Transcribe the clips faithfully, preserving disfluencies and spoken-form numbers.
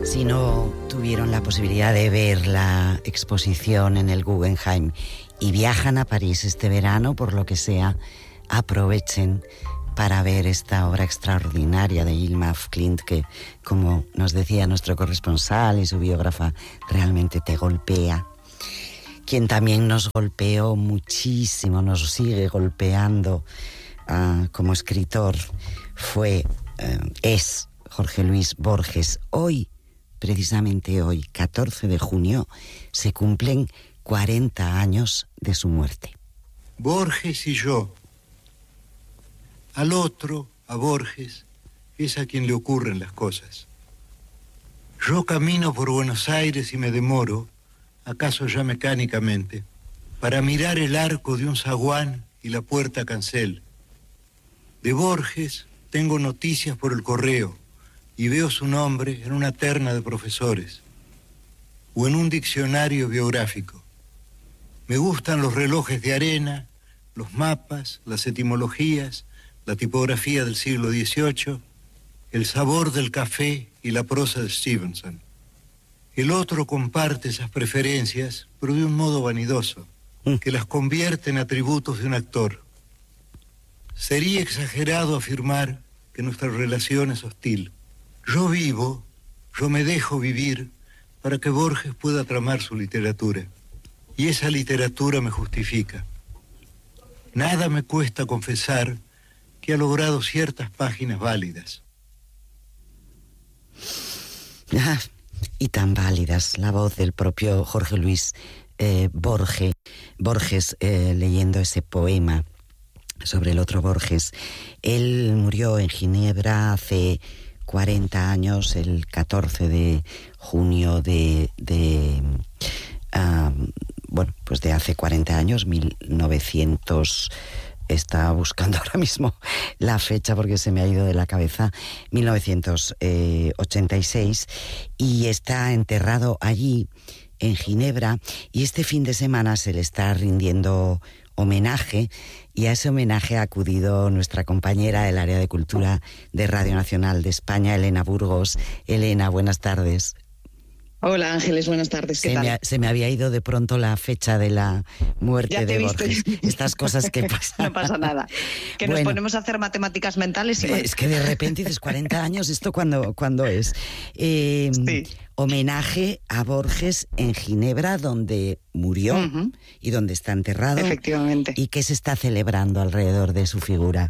Si no tuvieron la posibilidad de ver la exposición en el Guggenheim y viajan a París este verano, por lo que sea, aprovechen para ver esta obra extraordinaria de Yilmaz af Klint, que, como nos decía nuestro corresponsal y su biógrafa, realmente te golpea. Quien también nos golpeó muchísimo, nos sigue golpeando uh, como escritor, fue, uh, es Jorge Luis Borges. Hoy, precisamente hoy, catorce de junio, se cumplen cuarenta años de su muerte. Borges y yo. Al otro, a Borges, es a quien le ocurren las cosas. Yo camino por Buenos Aires y me demoro, acaso ya mecánicamente, para mirar el arco de un zaguán y la puerta cancel. De Borges tengo noticias por el correo y veo su nombre en una terna de profesores o en un diccionario biográfico. Me gustan los relojes de arena, los mapas, las etimologías, la tipografía del siglo dieciocho, el sabor del café y la prosa de Stevenson. El otro comparte esas preferencias, pero de un modo vanidoso, que las convierte en atributos de un actor. Sería exagerado afirmar que nuestra relación es hostil. Yo vivo, yo me dejo vivir para que Borges pueda tramar su literatura. Y esa literatura me justifica. Nada me cuesta confesar que ha logrado ciertas páginas válidas. Ah, y tan válidas, la voz del propio Jorge Luis eh, Borges, Borges eh, leyendo ese poema sobre el otro Borges. Él murió en Ginebra hace cuarenta años, el catorce de junio de... de um, bueno, pues de hace cuarenta años, mil novecientos... Estaba buscando ahora mismo la fecha porque se me ha ido de la cabeza, mil novecientos ochenta y seis, y está enterrado allí, en Ginebra, y este fin de semana se le está rindiendo homenaje, y a ese homenaje ha acudido nuestra compañera del área de cultura de Radio Nacional de España, Elena Burgos. Elena, buenas tardes. Hola Ángeles, buenas tardes, ¿qué se tal? Me, se me había ido de pronto la fecha de la muerte de Borges. Estas cosas que pasan. No pasa nada. Que bueno, nos ponemos a hacer matemáticas mentales y... Es que de repente dices cuarenta años, ¿esto cuándo, cuándo es? Eh, sí. Homenaje a Borges en Ginebra, donde murió uh-huh. y donde está enterrado. Efectivamente. ¿Y qué se está celebrando alrededor de su figura?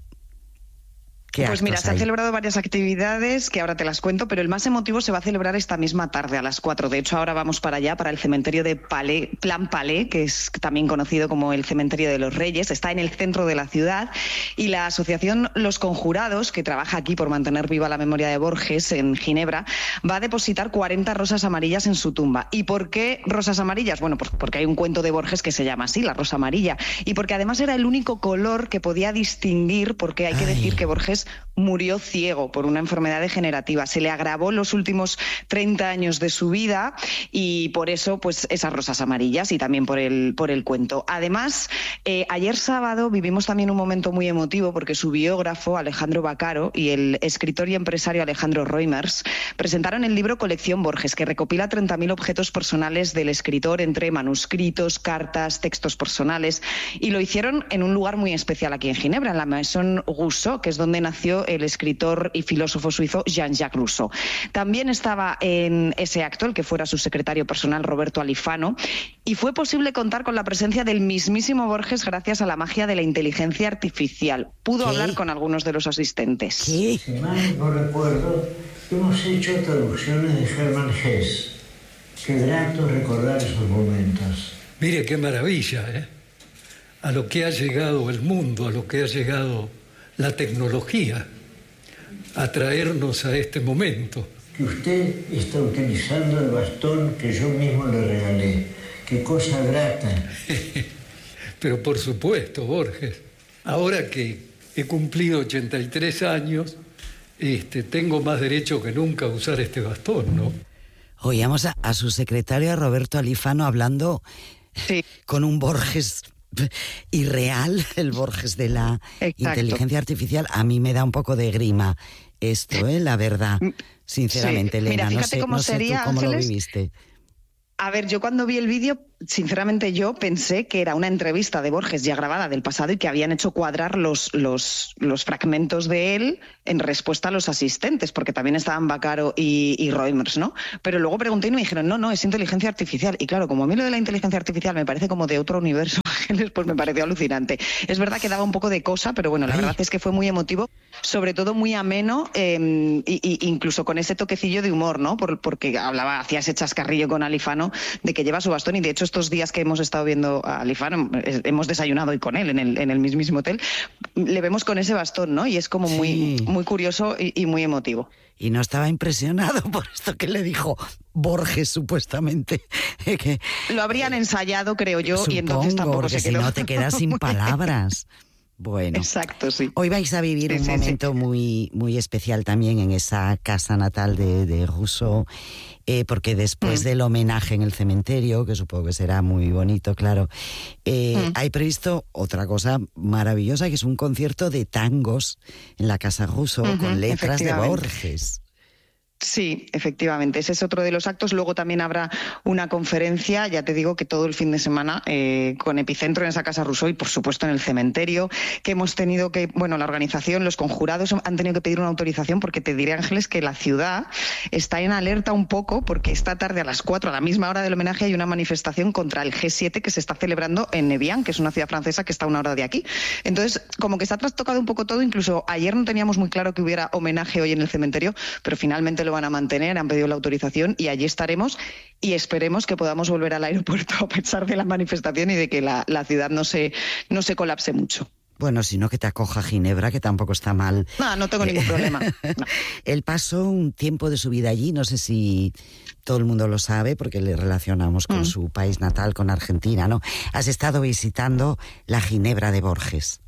Pues mira, se han celebrado varias actividades que ahora te las cuento, pero el más emotivo se va a celebrar esta misma tarde a las cuatro. De hecho, ahora vamos para allá, para el cementerio de Palais, Plan Palais, que es también conocido como el Cementerio de los Reyes. Está en el centro de la ciudad y la asociación Los Conjurados, que trabaja aquí por mantener viva la memoria de Borges en Ginebra, va a depositar cuarenta rosas amarillas en su tumba. ¿Y por qué rosas amarillas? Bueno, pues porque hay un cuento de Borges que se llama así, la rosa amarilla, y porque además era el único color que podía distinguir, porque hay que Ay. decir que Borges murió ciego por una enfermedad degenerativa. Se le agravó los últimos treinta años de su vida y por eso, pues, esas rosas amarillas y también por el, por el cuento. Además, eh, ayer sábado vivimos también un momento muy emotivo porque su biógrafo, Alejandro Baccaro, y el escritor y empresario Alejandro Reumers presentaron el libro Colección Borges, que recopila treinta mil objetos personales del escritor entre manuscritos, cartas, textos personales, y lo hicieron en un lugar muy especial aquí en Ginebra, en la Maison Rousseau, que es donde nació el escritor y filósofo suizo Jean-Jacques Rousseau. También estaba en ese acto el que fuera su secretario personal, Roberto Alifano, y fue posible contar con la presencia del mismísimo Borges gracias a la magia de la inteligencia artificial. Pudo ¿Qué? hablar con algunos de los asistentes. ¿Qué? Si mal no recuerdo, hemos hecho traducciones de Hermann Hesse. Qué grato recordar esos momentos. Mire qué maravilla, ¿eh? A lo que ha llegado el mundo, a lo que ha llegado la tecnología, a traernos a este momento. Que usted está utilizando el bastón que yo mismo le regalé. Qué cosa grata. Pero por supuesto, Borges, ahora que he cumplido ochenta y tres años, este, tengo más derecho que nunca a usar este bastón, ¿no? Oíamos a, a su secretario, a Roberto Alifano, hablando sí. con un Borges irreal, el Borges de la Exacto. inteligencia artificial. A mí me da un poco de grima esto, ¿eh? La verdad. sinceramente, sí. Elena. Mira, fíjate no sé, cómo no sé sería, tú cómo Ángeles. lo viviste. A ver, yo cuando vi el vídeo, sinceramente yo pensé que era una entrevista de Borges ya grabada del pasado y que habían hecho cuadrar los, los, los fragmentos de él en respuesta a los asistentes, porque también estaban Bacaro y, y Reumers, ¿no? Pero luego pregunté y me dijeron, no, no, es inteligencia artificial. Y claro, como a mí lo de la inteligencia artificial me parece como de otro universo, pues me pareció alucinante. Es verdad que daba un poco de cosa, pero bueno, la Ay. verdad es que fue muy emotivo, sobre todo muy ameno, eh, y, y incluso con ese toquecillo de humor, ¿no? Por, porque hablaba, hacía ese chascarrillo con Alifano de que lleva su bastón, y de hecho estos días que hemos estado viendo a Alifano, hemos desayunado hoy con él en el, en el mismísimo hotel, le vemos con ese bastón, ¿no? Y es como muy, Sí. muy curioso y, y muy emotivo. Y no estaba impresionado por esto que le dijo Borges, supuestamente. que, Lo habrían ensayado, creo yo, supongo, y entonces tampoco porque se quedó. si no te quedas sin palabras. Bueno, exacto, sí. Hoy vais a vivir Sí, un sí, momento sí. muy, muy especial también en esa casa natal de, de Rousseau, eh, porque después Mm. del homenaje en el cementerio, que supongo que será muy bonito, claro, eh, Mm. hay previsto otra cosa maravillosa, que es un concierto de tangos en la casa Rousseau, Ujú, con letras de efectivamente. Borges. Sí, efectivamente, ese es otro de los actos. Luego también habrá una conferencia, ya te digo que todo el fin de semana, eh, con epicentro en esa casa Rousseau y por supuesto en el cementerio, que hemos tenido que, bueno, la organización, los conjurados han tenido que pedir una autorización, porque te diré, Ángeles, que la ciudad está en alerta un poco, porque esta tarde a las cuatro, a la misma hora del homenaje, hay una manifestación contra el G siete que se está celebrando en Evian, que es una ciudad francesa que está a una hora de aquí. Entonces, como que se ha trastocado un poco todo, incluso ayer no teníamos muy claro que hubiera homenaje hoy en el cementerio, pero finalmente lo van a mantener, han pedido la autorización y allí estaremos, y esperemos que podamos volver al aeropuerto a pesar de la manifestación y de que la, la ciudad no se, no se colapse mucho. Bueno, sino que te acoja Ginebra, que tampoco está mal. No, no tengo ningún problema. No. Él pasó un tiempo de su vida allí, no sé si todo el mundo lo sabe, porque le relacionamos con mm. su país natal, con Argentina, ¿no? Has estado visitando la Ginebra de Borges.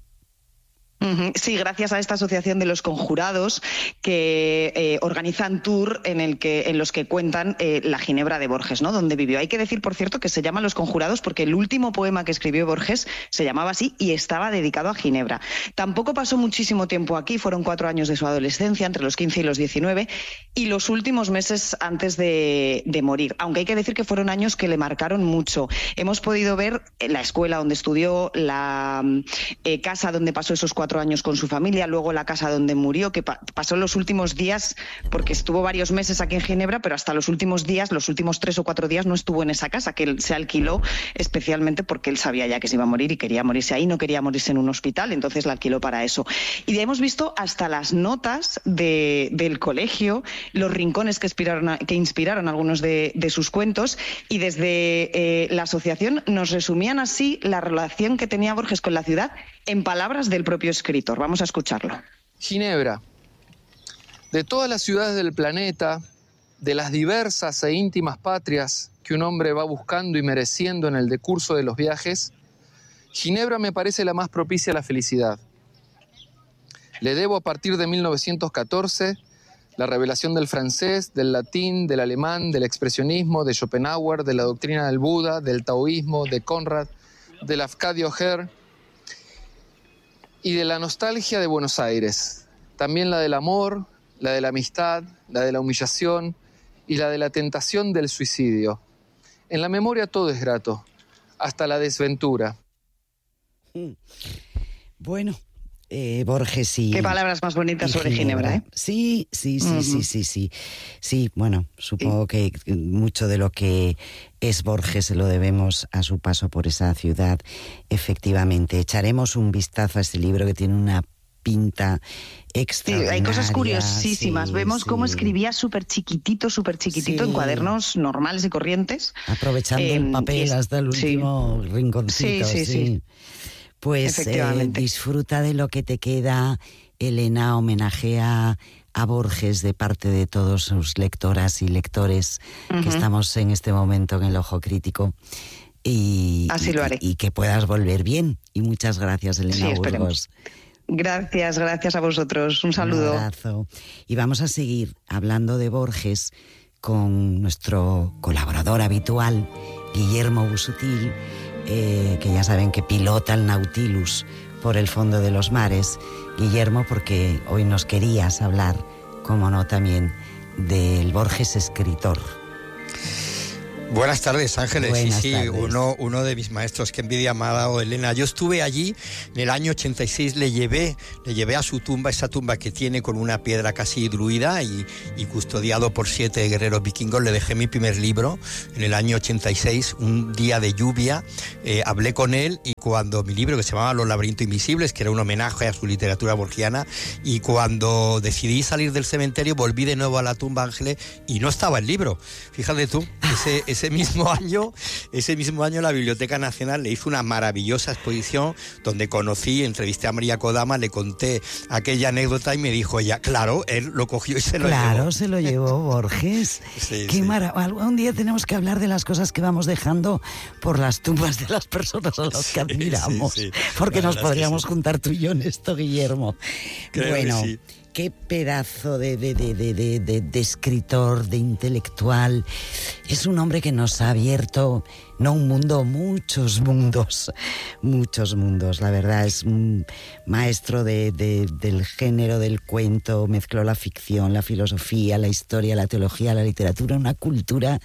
Sí, gracias a esta asociación de los conjurados que eh, organizan tour en el que en los que cuentan eh, la Ginebra de Borges, ¿no? Donde vivió. Hay que decir, por cierto, que se llama Los Conjurados porque el último poema que escribió Borges se llamaba así y estaba dedicado a Ginebra. Tampoco pasó muchísimo tiempo aquí, fueron cuatro años de su adolescencia, entre los quince y los diecinueve, y los últimos meses antes de, de morir. Aunque hay que decir que fueron años que le marcaron mucho. Hemos podido ver la escuela donde estudió, la eh, casa donde pasó esos cuatro años con su familia, luego la casa donde murió, que pa- pasó los últimos días, porque estuvo varios meses aquí en Ginebra, pero hasta los últimos días, los últimos tres o cuatro días no estuvo en esa casa, que él se alquiló especialmente porque él sabía ya que se iba a morir y quería morirse ahí, no quería morirse en un hospital, entonces la alquiló para eso. Y de ahí hemos visto hasta las notas de, del colegio, los rincones que inspiraron, a, que inspiraron algunos de, de sus cuentos, y desde eh, la asociación nos resumían así la relación que tenía Borges con la ciudad en palabras del propio escritor. Vamos a escucharlo. Ginebra. De todas las ciudades del planeta, de las diversas e íntimas patrias que un hombre va buscando y mereciendo en el decurso de los viajes, Ginebra me parece la más propicia a la felicidad. Le debo a partir de mil novecientos catorce la revelación del francés, del latín, del alemán, del expresionismo, de Schopenhauer, de la doctrina del Buda, del taoísmo, de Conrad, del Afcadio Her, y de la nostalgia de Buenos Aires, también la del amor, la de la amistad, la de la humillación y la de la tentación del suicidio. En la memoria todo es grato, hasta la desventura. Bueno, eh, Borges y... Qué palabras más bonitas sobre Ginebra, Ginebra, ¿eh? Sí, sí, sí, Uh-huh. sí, sí, sí. Sí, bueno, supongo sí. que mucho de lo que es Borges se lo debemos a su paso por esa ciudad. Efectivamente, echaremos un vistazo a este libro que tiene una pinta extraordinaria. Sí, hay cosas curiosísimas. Sí, Vemos sí. cómo escribía súper chiquitito, súper chiquitito, Sí. en cuadernos normales y corrientes. Aprovechando eh, el papel es, hasta el último sí. rinconcito. Sí, sí, sí. sí. Pues eh, disfruta de lo que te queda. Elena homenajea a Borges de parte de todos sus lectoras y lectores uh-huh. que estamos en este momento en el Ojo Crítico. Y, Así y, lo haré. Y que puedas volver bien. Y muchas gracias, Elena sí, Burgos. Gracias, gracias a vosotros. Un saludo. Un abrazo. Y vamos a seguir hablando de Borges con nuestro colaborador habitual, Guillermo Busutil, eh, que ya saben que pilota el Nautilus por el fondo de los mares. Guillermo, porque hoy nos querías hablar, como no, también del Borges escritor. Buenas tardes, Ángeles. Buenas sí, sí, tardes. Uno, uno de mis maestros, qué envidia me ha dado Elena. Yo estuve allí en el año ochenta y seis, le llevé, le llevé a su tumba, esa tumba que tiene con una piedra casi druida y, y custodiado por siete guerreros vikingos. Le dejé mi primer libro en el año ochenta y seis, un día de lluvia. Eh, hablé con él y cuando mi libro, que se llamaba Los laberintos invisibles, que era un homenaje a su literatura borgiana, y cuando decidí salir del cementerio volví de nuevo a la tumba, Ángeles, y no estaba el libro. Fíjate tú, ese, ese mismo año, ese mismo año la Biblioteca Nacional le hizo una maravillosa exposición donde conocí, entrevisté a María Kodama, le conté aquella anécdota y me dijo ella, claro, él lo cogió y se lo claro, llevó. Claro, se lo llevó Borges. Sí, Qué sí. maravilla. Algún día tenemos que hablar de las cosas que vamos dejando por las tumbas de las personas a las que admiramos. Sí, sí. Porque La nos verdad es que podríamos sí. juntar tú y yo en esto, Guillermo. Creo bueno, que sí. Qué pedazo de, de, de, de, de, de, de escritor, de intelectual. Es un hombre que nos ha abierto, no un mundo, muchos mundos, muchos mundos. La verdad, es un maestro de, de, del género del cuento, mezcló la ficción, la filosofía, la historia, la teología, la literatura, una cultura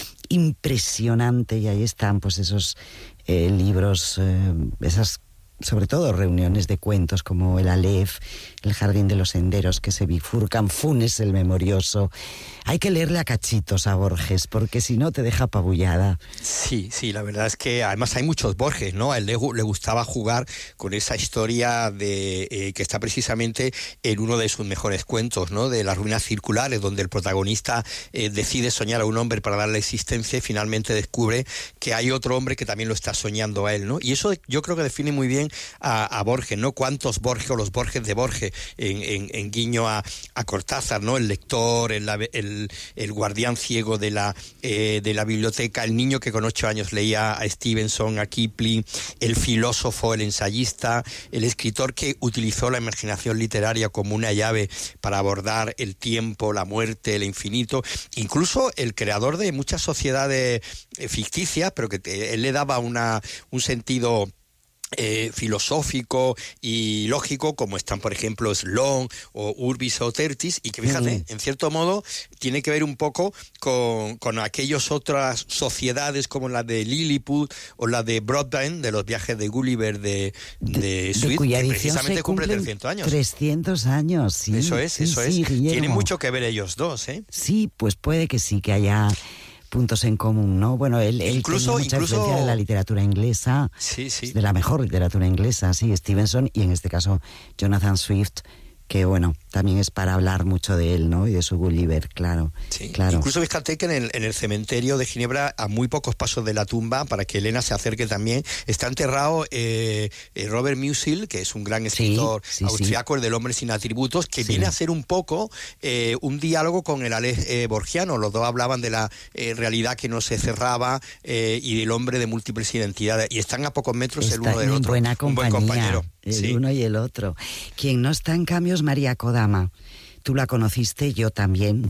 impresionante. Y ahí están pues esos eh, libros, eh, esas sobre todo reuniones de cuentos como El Aleph, El Jardín de los Senderos que se bifurcan, Funes el Memorioso. Hay que leerle a cachitos a Borges, porque si no te deja apabullada. Sí, sí, la verdad es que además hay muchos Borges, ¿no? A él le, le gustaba jugar con esa historia de eh, que está precisamente en uno de sus mejores cuentos, ¿no? De las ruinas circulares, donde el protagonista eh, decide soñar a un hombre para darle existencia y finalmente descubre que hay otro hombre que también lo está soñando a él, ¿no? Y eso yo creo que define muy bien a, a Borges, ¿no? Cuántos Borges o los Borges de Borges, en, en, en guiño a, a Cortázar, ¿no? El lector, el, el, el guardián ciego de la, eh, de la biblioteca, el niño que con ocho años leía a Stevenson, a Kipling, el filósofo, el ensayista, el escritor que utilizó la imaginación literaria como una llave para abordar el tiempo, la muerte, el infinito, incluso el creador de muchas sociedades ficticias, pero que te, él le daba una, un sentido Eh, filosófico y lógico, como están por ejemplo Sloan o Urbis o Tertis, y que fíjate, mm. en cierto modo tiene que ver un poco con, con aquellas otras sociedades como la de Lilliput o la de Broadbent, de los viajes de Gulliver de, de, de Swift, cuya que edición precisamente se cumple trescientos años. trescientos años, sí. Eso es, sí, eso sí, es. Guillermo. Tienen mucho que ver ellos dos, ¿eh? Sí, pues puede que sí, que haya puntos en común, ¿no? Bueno, él, él incluso, tenía mucha incluso... influencia de la literatura inglesa, sí, sí. de la mejor literatura inglesa, sí, Stevenson, y en este caso Jonathan Swift, que bueno, también es para hablar mucho de él, ¿no? Y de su Gulliver, claro. Sí. claro. Incluso fíjate que en el, en el cementerio de Ginebra, a muy pocos pasos de la tumba, para que Elena se acerque también, está enterrado eh, eh, Robert Musil, que es un gran escritor sí, sí, austriaco, sí. el del hombre sin atributos, que sí. viene a hacer un poco eh, un diálogo con el Aleph eh, borgiano. Los dos hablaban de la eh, realidad que no se cerraba eh, y del hombre de múltiples identidades. Y están a pocos metros está el uno del en otro. Buena un buen compañero. El sí. uno y el otro. Quien no está en cambio es María Kodama. Tú la conociste, yo también.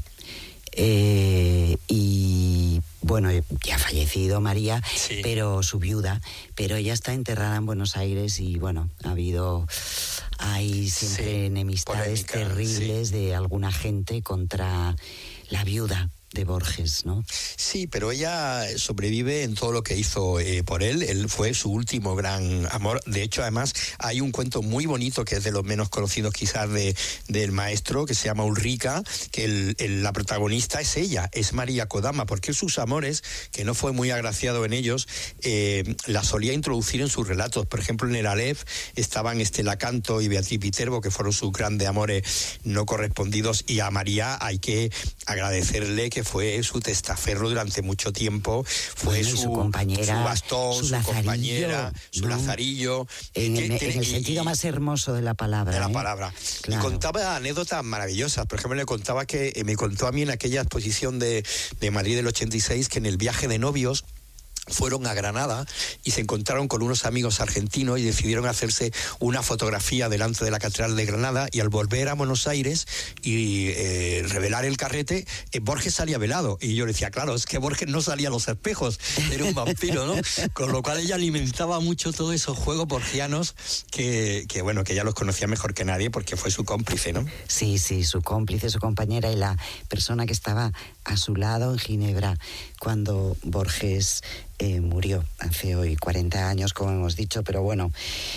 Eh, y bueno, ya ha fallecido María, sí. pero su viuda, pero ella está enterrada en Buenos Aires y bueno, ha habido, hay siempre sí. enemistades Polémica, terribles sí. de alguna gente contra la viuda de Borges, ¿no? Sí, pero ella sobrevive en todo lo que hizo eh, por él. Él fue su último gran amor. De hecho, además, hay un cuento muy bonito que es de los menos conocidos quizás de, del maestro, que se llama Ulrica, que el, el, la protagonista es ella, es María Kodama, porque sus amores, que no fue muy agraciado en ellos, eh, la solía introducir en sus relatos. Por ejemplo, en el Aleph estaban Estela Canto y Beatriz Viterbo, que fueron sus grandes amores no correspondidos, y a María hay que agradecerle que fue su testaferro durante mucho tiempo, fue bueno, su, su compañera, su bastón, su, su compañera, su ¿no? lazarillo. En, eh, en, que, en el y, sentido y, más hermoso de la palabra. De la ¿eh? palabra. Claro. Y contaba anécdotas maravillosas. Por ejemplo, le contaba que, eh, me contó a mí en aquella exposición de, de Madrid del ochenta y seis, que en el viaje de novios fueron a Granada y se encontraron con unos amigos argentinos y decidieron hacerse una fotografía delante de la Catedral de Granada, y al volver a Buenos Aires y eh, revelar el carrete, eh, Borges salía velado, y yo le decía, claro, es que Borges no salía a los espejos, era un vampiro, ¿no? Con lo cual ella alimentaba mucho todos esos juegos borgianos que, que, bueno, que ella los conocía mejor que nadie porque fue su cómplice, ¿no? Sí, sí, su cómplice, su compañera y la persona que estaba a su lado en Ginebra cuando Borges eh, murió hace hoy cuarenta años, como hemos dicho, pero bueno,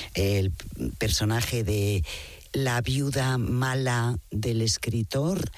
el personaje de la viuda mala del escritor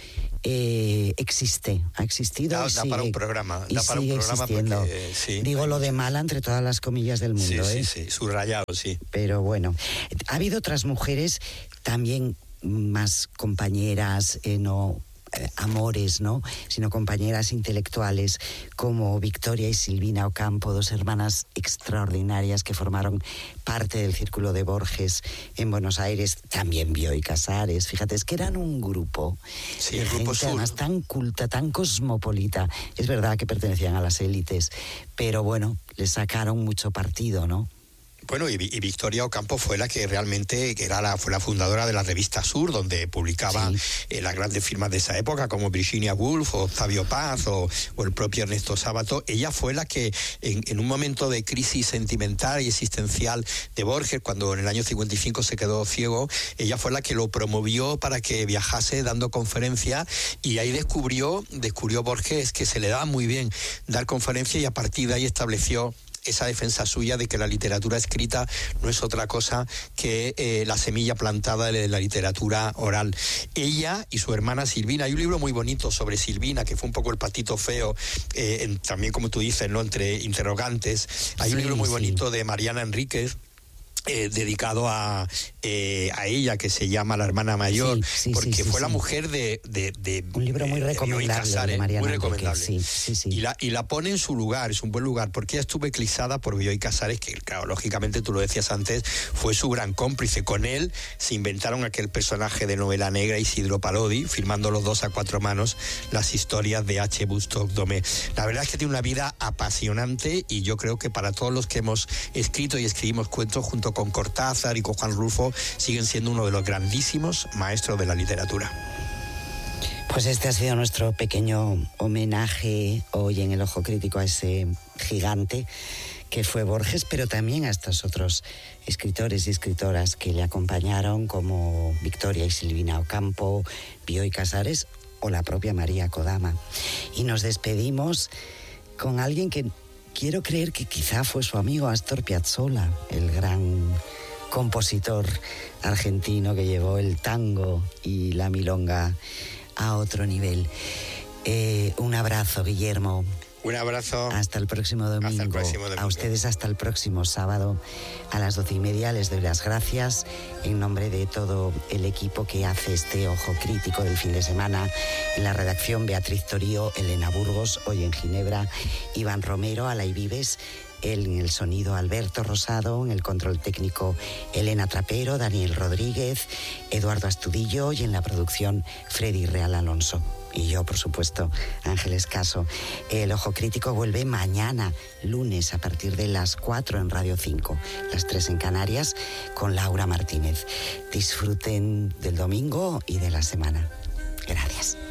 eh, existe, ha existido. Da, y da sigue, para un programa, y da para un sigue programa existiendo. Porque, sí, Digo lo de mala entre todas las comillas del mundo. Sí, ¿eh? sí, sí, subrayado, sí. Pero bueno, ha habido otras mujeres también más compañeras, eh, no eh, amores, ¿no? Sino compañeras intelectuales como Victoria y Silvina Ocampo, dos hermanas extraordinarias que formaron parte del círculo de Borges en Buenos Aires. También Bioy Casares, fíjate, es que eran un grupo, sí, de el grupo gente Sur. Además tan culta, tan cosmopolita. Es verdad que pertenecían a las élites, pero bueno, le sacaron mucho partido, ¿no? Bueno, y, y Victoria Ocampo fue la que realmente que era la, fue la fundadora de la revista Sur, donde publicaba sí. eh, las grandes firmas de esa época, como Virginia Woolf o Octavio Paz o, o el propio Ernesto Sábato. Ella fue la que, en, en un momento de crisis sentimental y existencial de Borges, cuando en el año cincuenta y cinco se quedó ciego, ella fue la que lo promovió para que viajase dando conferencias, y ahí descubrió, descubrió Borges que se le daba muy bien dar conferencias, y a partir de ahí estableció esa defensa suya de que la literatura escrita no es otra cosa que eh, la semilla plantada de la literatura oral. Ella y su hermana Silvina, hay un libro muy bonito sobre Silvina, que fue un poco el patito feo, eh, en, también como tú dices, ¿no? Entre interrogantes. Hay sí, un libro muy sí. bonito de Mariana Enríquez, Eh, dedicado a, eh, a ella, que se llama La hermana mayor, sí, sí, porque sí, sí, fue sí. la mujer de, de, de un libro muy recomendable, de Casares, de Mariana muy recomendable. Sí, sí, sí. Y, la, y la pone en su lugar, es un buen lugar, porque ella estuvo eclipsada por Bioy Casares, que claro, lógicamente tú lo decías antes, fue su gran cómplice. Con él se inventaron aquel personaje de novela negra, Isidro Parodi, firmando los dos a cuatro manos las historias de H. Bustock Domé. La verdad es que tiene una vida apasionante, y yo creo que para todos los que hemos escrito y escribimos cuentos junto con Cortázar y con Juan Rulfo, siguen siendo uno de los grandísimos maestros de la literatura. Pues este ha sido nuestro pequeño homenaje hoy en El Ojo Crítico a ese gigante que fue Borges, pero también a estos otros escritores y escritoras que le acompañaron, como Victoria y Silvina Ocampo, Bioy Casares o la propia María Kodama. Y nos despedimos con alguien que quiero creer que quizá fue su amigo Astor Piazzolla, el gran compositor argentino que llevó el tango y la milonga a otro nivel. Eh, un abrazo, Guillermo. Un abrazo. Hasta el próximo domingo. Hasta el próximo domingo. A ustedes hasta el próximo sábado a las doce y media. Les doy las gracias en nombre de todo el equipo que hace este Ojo Crítico del fin de semana. En la redacción, Beatriz Torío, Elena Burgos, hoy en Ginebra, Iván Romero, Alay Vives, en el sonido Alberto Rosado, en el control técnico Elena Trapero, Daniel Rodríguez, Eduardo Astudillo, y en la producción Freddy Real Alonso. Y yo, por supuesto, Ángeles Caso. El Ojo Crítico vuelve mañana, lunes, a partir de las cuatro en Radio cinco, las tres en Canarias, con Laura Martínez. Disfruten del domingo y de la semana. Gracias.